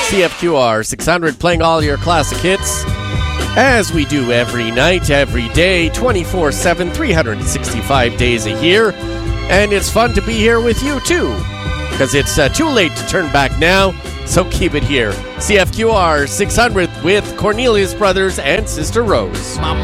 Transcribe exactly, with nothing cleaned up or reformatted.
C F Q R six hundred, playing all your classic hits, as we do every night, every day, twenty-four seven, three hundred sixty-five days a year. And it's fun to be here with you, too, because it's uh, too late to turn back now, so keep it here. C F Q R six hundred with Cornelius Brothers and Sister Rose.